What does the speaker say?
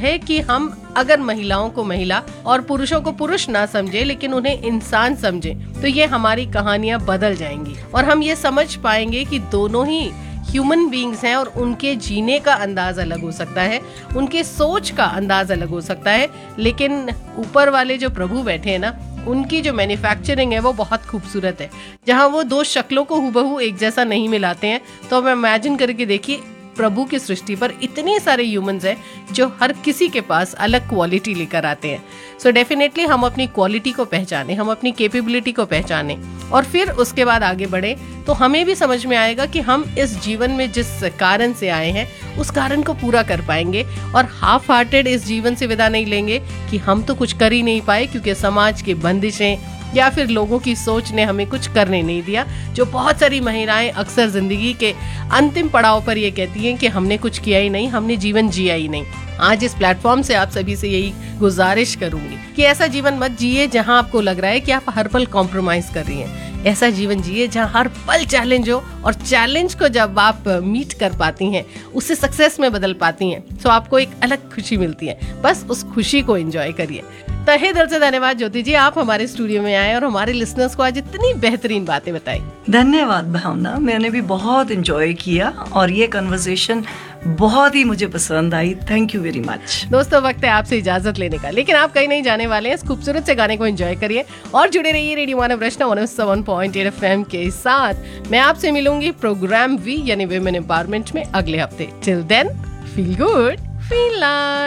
है कि हम अगर महिलाओं को महिला और पुरुषों को पुरुष ना समझे लेकिन उन्हें इंसान समझे, तो ये हमारी कहानियां बदल जाएंगी और हम ये समझ पाएंगे कि दोनों ही ह्यूमन बीइंग्स हैं और उनके जीने का अंदाज अलग हो सकता है, उनके सोच का अंदाज अलग हो सकता है, लेकिन ऊपर वाले जो प्रभु बैठे हैं ना, उनकी जो मैन्युफैक्चरिंग है वो बहुत खूबसूरत है। जहाँ वो दो शक्लों को हुबहू एक जैसा नहीं मिलाते हैं, तो हम इमेजिन करके देखिए प्रभु की सृष्टि पर इतने सारे ह्यूमंस हैं जो हर किसी के पास अलग क्वालिटी लेकर आते हैं। सो डेफिनेटली हम अपनी क्वालिटी को पहचाने, हम अपनी कैपेबिलिटी को पहचाने और फिर उसके बाद आगे बढ़े, तो हमें भी समझ में आएगा कि हम इस जीवन में जिस कारण से आए हैं उस कारण को पूरा कर पाएंगे और हाफ हार्टेड इस जीवन से विदा नहीं लेंगे कि हम तो कुछ कर ही नहीं पाए क्योंकि समाज की बंदिशें या फिर लोगों की सोच ने हमें कुछ करने नहीं दिया। जो बहुत सारी महिलाएं अक्सर जिंदगी के अंतिम पड़ाव पर ये कहती हैं कि हमने कुछ किया ही नहीं, हमने जीवन जिया ही नहीं। आज इस प्लेटफॉर्म से आप सभी से यही गुजारिश करूंगी कि ऐसा जीवन मत जिए जहां आपको लग रहा है कि आप हर पल कॉम्प्रोमाइज कर रही हैं। ऐसा जीवन जिए जहां हर पल चैलेंज हो और चैलेंज को जब आप मीट कर पाती हैं, उससे सक्सेस में बदल पाती हैं, तो आपको एक अलग खुशी मिलती है। बस उस खुशी को एंजॉय करिए। तहे दिल से धन्यवाद ज्योति जी, आप हमारे स्टूडियो में आए और हमारे लिसनर्स को आज इतनी बेहतरीन बातें बताई। धन्यवाद भावना, मैंने भी बहुत एंजॉय किया और ये कन्वर्सेशन बहुत ही मुझे पसंद आई। Thank you very much. दोस्तों, वक्त है आपसे इजाजत लेने का, लेकिन आप कहीं नहीं जाने वाले हैं। इस खूबसूरत से गाने को एंजॉय करिए और जुड़े रहिए रेडियो मानव रचना 107.8 FM के साथ। मैं आपसे मिलूंगी प्रोग्राम वी यानी विमेन एम्पावरमेंट में अगले हफ्ते। Till then, feel good, feel live.